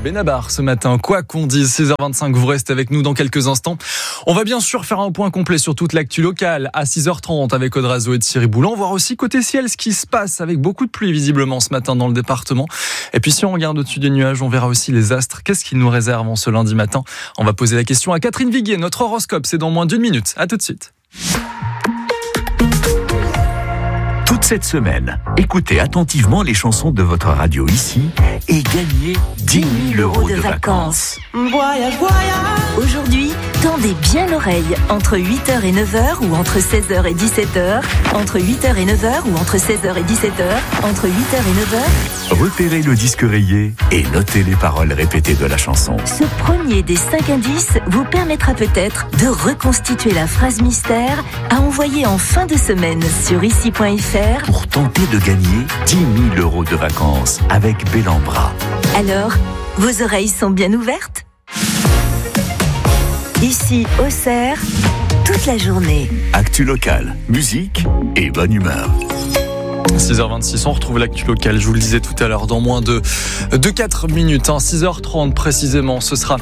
Benabar ce matin. Quoi qu'on dise, 6h25, vous restez avec nous dans quelques instants. On va bien sûr faire un point complet sur toute l'actu locale à 6h30 avec Audrazo et Thierry Boulan. Voir aussi côté ciel ce qui se passe avec beaucoup de pluie visiblement ce matin dans le département. Et puis si on regarde au-dessus des nuages, on verra aussi les astres. Qu'est-ce qu'ils nous réservent en ce lundi matin? On va poser la question à Catherine Viguier. Notre horoscope, c'est dans moins d'1 minute. À tout de suite. Toute cette semaine, écoutez attentivement les chansons de votre radio ici et gagnez 10 000 € de vacances. Voyage, voyage. Aujourd'hui, tendez bien l'oreille entre 8h et 9h ou entre 16h et 17h, entre 8h et 9h ou entre 16h et 17h, entre 8h et 9h. Repérez le disque rayé et notez les paroles répétées de la chanson. Ce premier des 5 indices vous permettra peut-être de reconstituer la phrase mystère à envoyer en fin de semaine sur ici.fr pour tenter de gagner 10 000 € de vacances avec Bellambra. Alors, vos oreilles sont bien ouvertes? Ici, Auxerre, toute la journée. Actu locale, musique et bonne humeur. 6h26, on retrouve l'actu locale, je vous le disais tout à l'heure, dans moins de 4 minutes, 6h30 précisément, ce sera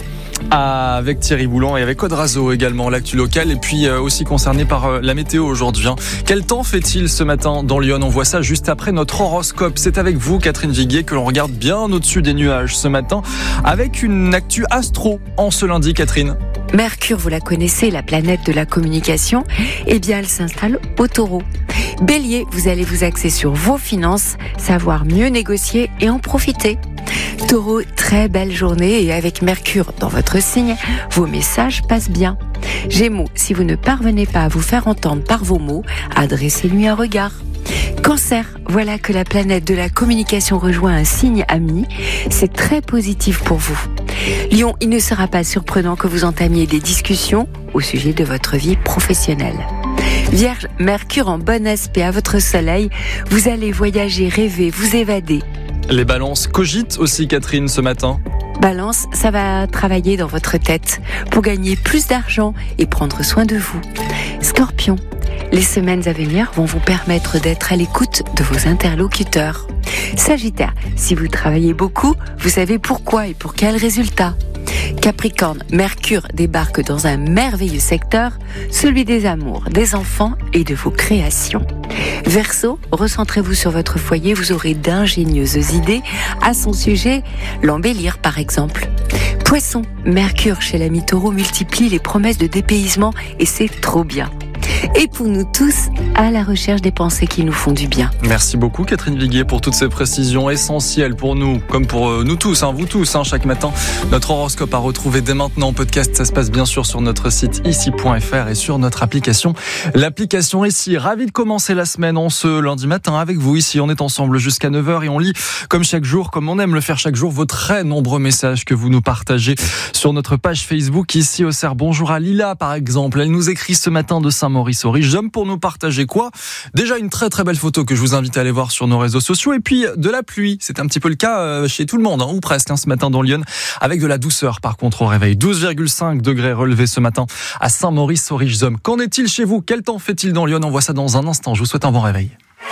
avec Thierry Boulan et avec Audrazo également, l'actu locale, et puis aussi concerné par la météo aujourd'hui. Quel temps fait-il ce matin dans Lyon? On voit ça juste après notre horoscope. C'est avec vous, Catherine Viguier, que l'on regarde bien au-dessus des nuages ce matin, avec une actu astro en ce lundi, Catherine. Mercure, vous la connaissez, la planète de la communication, eh bien elle s'installe au Taureau. Bélier, vous allez vous axer sur vos finances, savoir mieux négocier et en profiter. Taureau, très belle journée et avec Mercure dans votre signe, vos messages passent bien. Gémeaux, si vous ne parvenez pas à vous faire entendre par vos mots, adressez-lui un regard. Cancer, voilà que la planète de la communication rejoint un signe ami, c'est très positif pour vous. Lion, il ne sera pas surprenant que vous entamiez des discussions au sujet de votre vie professionnelle. Vierge, Mercure en bon aspect à votre soleil, vous allez voyager, rêver, vous évader. Les balances cogitent aussi, Catherine, ce matin. Balance, ça va travailler dans votre tête pour gagner plus d'argent et prendre soin de vous. Scorpion, les semaines à venir vont vous permettre d'être à l'écoute de vos interlocuteurs. Sagittaire, si vous travaillez beaucoup, vous savez pourquoi et pour quel résultat. Capricorne, Mercure débarque dans un merveilleux secteur, celui des amours, des enfants et de vos créations. Verseau, recentrez-vous sur votre foyer, vous aurez d'ingénieuses idées à son sujet, l'embellir par exemple. Poisson, Mercure chez l'ami Taureau multiplie les promesses de dépaysement et c'est trop bien. Et pour nous tous, à la recherche des pensées qui nous font du bien. Merci beaucoup Catherine Viguier pour toutes ces précisions essentielles pour nous, comme pour nous tous, vous tous, chaque matin. Notre horoscope à retrouver dès maintenant en podcast, ça se passe bien sûr sur notre site ici.fr et sur notre application. L'application Ici, ravi de commencer la semaine en ce lundi matin avec vous ici. On est ensemble jusqu'à 9h et on lit comme chaque jour, comme on aime le faire chaque jour, vos très nombreux messages que vous nous partagez sur notre page Facebook Ici Auxerre. Bonjour à Lila par exemple, elle nous écrit ce matin de Saint-Maurice-au-Riche pour nous partager quoi? Déjà une très très belle photo que je vous invite à aller voir sur nos réseaux sociaux et puis de la pluie. C'est un petit peu le cas chez tout le monde, ou presque ce matin dans Lyon, avec de la douceur par contre au réveil. 12,5 degrés relevés ce matin à Saint-Maurice-au-Riche. Qu'en est-il chez vous? Quel temps fait-il dans Lyon? On voit ça dans un instant. Je vous souhaite un bon réveil.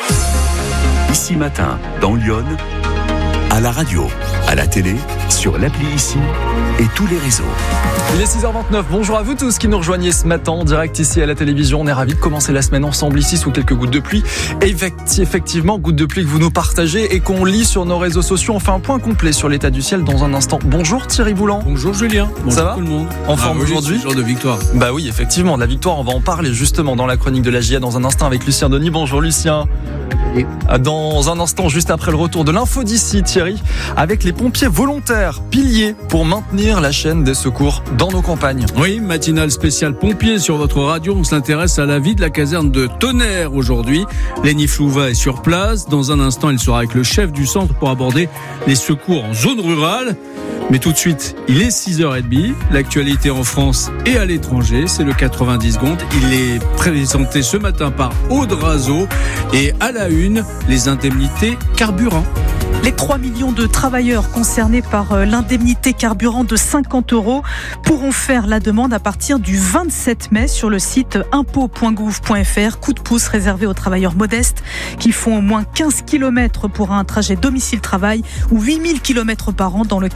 Ici matin dans Lyon, à la radio, à la télé, sur l'appli Ici et tous les réseaux. Il est 6h29, bonjour à vous tous qui nous rejoignez ce matin en direct ici à la télévision. On est ravis de commencer la semaine ensemble ici sous quelques gouttes de pluie. Et effectivement, gouttes de pluie que vous nous partagez et qu'on lit sur nos réseaux sociaux. On fait un point complet sur l'état du ciel dans un instant. Bonjour Thierry Boulan. Bonjour Julien. Bonjour ça va tout le monde. En forme aujourd'hui? C'est le jour de victoire. Bah oui, effectivement, de la victoire, on va en parler justement dans la chronique de la JA dans un instant avec Lucien Denis. Bonjour Lucien. Et dans un instant, juste après le retour de l'info d'ici, Thierry, avec les pompiers volontaires, piliers pour maintenir la chaîne des secours dans nos campagnes. Oui, matinale spéciale pompiers sur votre radio. On s'intéresse à la vie de la caserne de Tonnerre aujourd'hui. Lenny Flouva est sur place. Dans un instant, il sera avec le chef du centre pour aborder les secours en zone rurale. Mais tout de suite, il est 6h30. L'actualité en France et à l'étranger, c'est le 90 secondes. Il est présenté ce matin par Audrazo. Et à la une, les indemnités carburant. Les 3 millions de travailleurs concernés par l'indemnité carburant de 50 € pourront faire la demande à partir du 27 mai sur le site impôts.gouv.fr. Coup de pouce réservé aux travailleurs modestes qui font au moins 15 km pour un trajet domicile-travail ou 8000 km par an dans le cadre de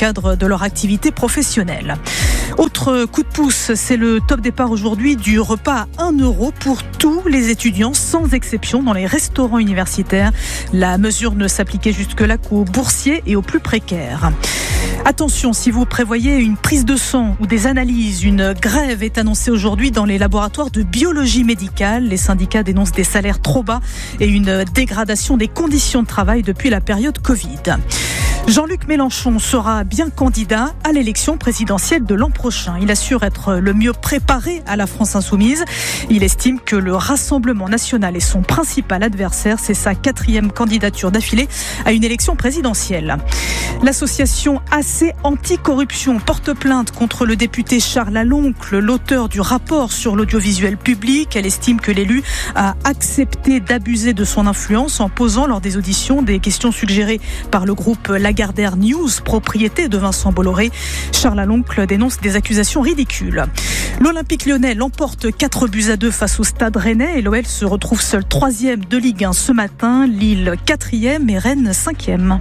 de leur activité professionnelle. Autre coup de pouce, c'est le top départ aujourd'hui du repas à 1 € pour tous les étudiants, sans exception, dans les restaurants universitaires. La mesure ne s'appliquait jusque-là qu'aux boursiers et aux plus précaires. Attention, si vous prévoyez une prise de sang ou des analyses, une grève est annoncée aujourd'hui dans les laboratoires de biologie médicale. Les syndicats dénoncent des salaires trop bas et une dégradation des conditions de travail depuis la période Covid. Jean-Luc Mélenchon sera bien candidat à l'élection présidentielle de l'an prochain. Il assure être le mieux préparé à la France insoumise. Il estime que le Rassemblement national est son principal adversaire. C'est sa 4e candidature d'affilée à une élection présidentielle. L'association AC Anticorruption porte plainte contre le député Charles Laloncle, l'auteur du rapport sur l'audiovisuel public. Elle estime que l'élu a accepté d'abuser de son influence en posant lors des auditions des questions suggérées par le groupe Lagardère News, propriété de Vincent Bolloré. Charles Laloncle dénonce des accusations ridicules. L'Olympique lyonnais l'emporte 4-2 face au Stade Rennais et l'OL se retrouve seul 3e de Ligue 1 ce matin. Lille 4e et Rennes 5e.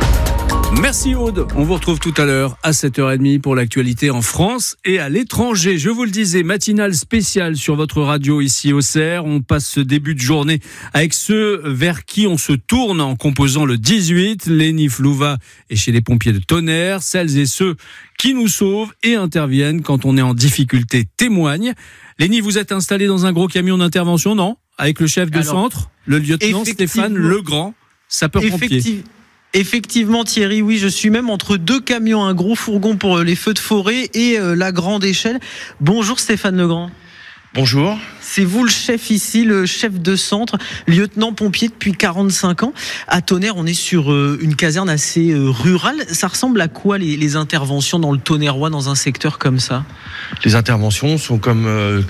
Merci Aude, on vous retrouve tout à l'heure à 7h30 pour l'actualité en France et à l'étranger. Je vous le disais, matinale spéciale sur votre radio ici au CER. On passe ce début de journée avec ceux vers qui on se tourne en composant le 18. Lénie Flouva est chez les pompiers de Tonnerre. Celles et ceux qui nous sauvent et interviennent quand on est en difficulté témoignent. Lénie, vous êtes installé dans un gros camion d'intervention, non ? Avec le chef de centre, le lieutenant Stéphane Legrand, sapeur-pompier. Effectivement Thierry, oui, je suis même entre 2 camions, un gros fourgon pour les feux de forêt et la grande échelle. Bonjour Stéphane Legrand. Bonjour. C'est vous le chef ici, le chef de centre, lieutenant pompier depuis 45 ans. À Tonnerre, on est sur une caserne assez rurale. Ça ressemble à quoi les interventions dans le Tonnerrois dans un secteur comme ça ? Les interventions sont comme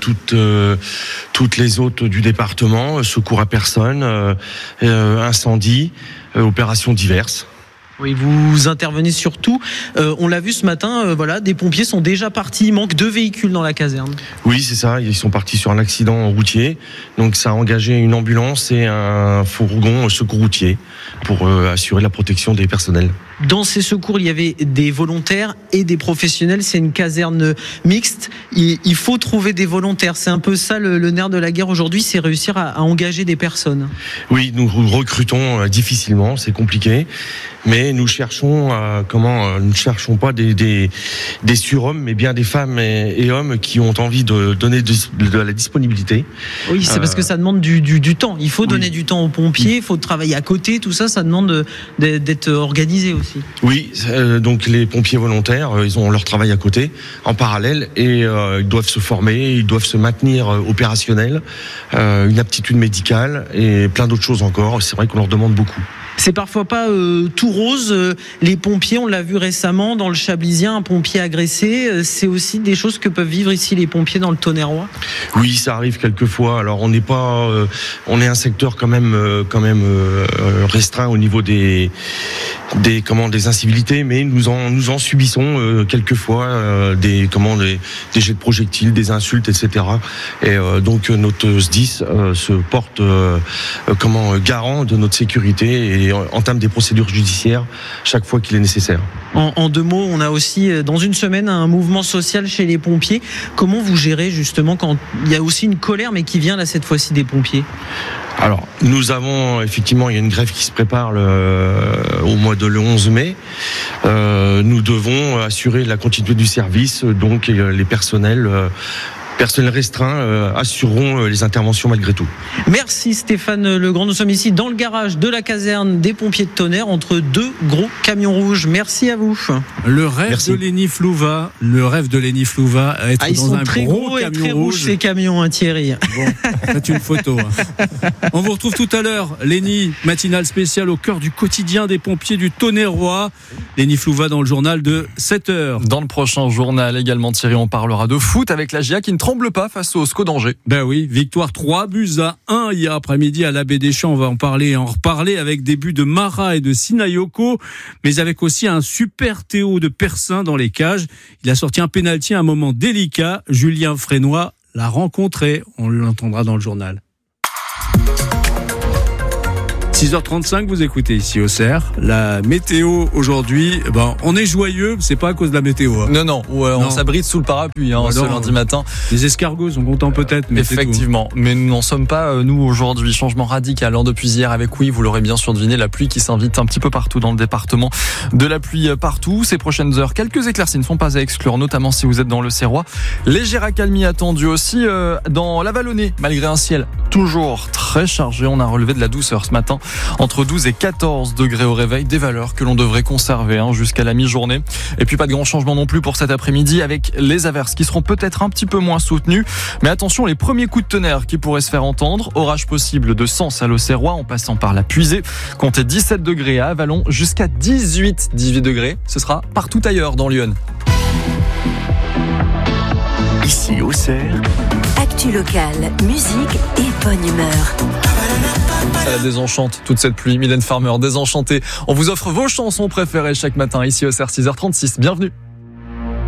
toutes les autres du département, secours à personne, incendie, opérations diverses. Oui, vous intervenez surtout. On l'a vu ce matin, des pompiers sont déjà partis. Il manque 2 véhicules dans la caserne. Oui, c'est ça. Ils sont partis sur un accident routier. Donc ça a engagé une ambulance et un fourgon secours routier pour assurer la protection des personnels. Dans ces secours, il y avait des volontaires et des professionnels. C'est une caserne mixte. Il faut trouver des volontaires. C'est un peu ça le nerf de la guerre aujourd'hui, c'est réussir à engager des personnes. Oui, nous recrutons difficilement, c'est compliqué. Mais nous cherchons nous ne cherchons pas des surhommes, mais bien des femmes et hommes qui ont envie de donner de la disponibilité. Oui, c'est parce que ça demande du temps. Il faut donner du temps aux pompiers, il faut travailler à côté, tout ça, ça demande d'être organisé aussi. Oui, donc les pompiers volontaires, ils ont leur travail à côté, en parallèle, et ils doivent se former, ils doivent se maintenir opérationnels, une aptitude médicale et plein d'autres choses encore. C'est vrai qu'on leur demande beaucoup. C'est parfois pas tout rose. Les pompiers, on l'a vu récemment dans le Chablisien, un pompier agressé. C'est aussi des choses que peuvent vivre ici les pompiers dans le Tonnerrois. Oui, ça arrive quelquefois. Alors on est un secteur quand même restreint au niveau des incivilités, mais nous en subissons quelquefois des jets de projectiles, des insultes, etc. Et donc notre SDIS se porte garant de notre sécurité et entame des procédures judiciaires chaque fois qu'il est nécessaire. En 2 mots, on a aussi dans une semaine un mouvement social chez les pompiers. Comment vous gérez justement quand il y a aussi une colère mais qui vient là cette fois-ci des pompiers ? Alors, nous avons effectivement, il y a une grève qui se prépare au mois de le 11 mai. Nous devons assurer la continuité du service, donc les personnels restreints assureront les interventions malgré tout. Merci Stéphane Legrand. Nous sommes ici dans le garage de la caserne des pompiers de Tonnerre entre 2 gros camions rouges. Merci à vous. Le rêve de Lénie Flouva, être dans un gros camion très rouge. Ces camions, Thierry. Bon, faites une photo. On vous retrouve tout à l'heure. Lénie, matinale spéciale au cœur du quotidien des pompiers du Tonnerrois. Lénie Flouva dans le journal de 7h. Dans le prochain journal également, Thierry, on parlera de foot avec la GIA qui ne tremble pas face au SCO d'Angers. Ben oui, victoire 3-1 hier après-midi à la Baie des Champs. On va en parler et en reparler avec des buts de Mara et de Sinayoko, mais avec aussi un super Théo de Persin dans les cages. Il a sorti un pénalty à un moment délicat. Julien Frénois l'a rencontré. On l'entendra dans le journal. 6h35, vous écoutez ici au CER. La météo aujourd'hui, on est joyeux, c'est pas à cause de la météo. Hein. Non, on s'abrite sous le parapluie ce lundi matin. Les escargots sont contents peut-être, mais effectivement, c'est tout. Mais nous n'en sommes pas, nous, aujourd'hui. Changement radical depuis hier avec, oui, vous l'aurez bien sûr deviné, la pluie qui s'invite un petit peu partout dans le département. De la pluie partout. Ces prochaines heures, quelques éclaircies ne sont pas à exclure, notamment si vous êtes dans le Cérois. Légère accalmie attendue aussi dans la Vallonnée, malgré un ciel toujours très chargé. On a relevé de la douceur ce matin, entre 12 et 14 degrés au réveil, des valeurs que l'on devrait conserver jusqu'à la mi-journée. Et puis pas de grand changement non plus pour cet après-midi, avec les averses qui seront peut-être un petit peu moins soutenues. Mais attention, les premiers coups de tonnerre qui pourraient se faire entendre. Orage possible de Sens à l'Auxerrois, en passant par la Puisée. Comptez 17 degrés à Avallon, jusqu'à 18 degrés. Ce sera partout ailleurs dans l'Yonne. Ici au CER, actu locale, musique et bonne humeur. Ça la désenchante, toute cette pluie. Mylène Farmer, désenchantée. On vous offre vos chansons préférées chaque matin ici au CER, 6h36. Bienvenue.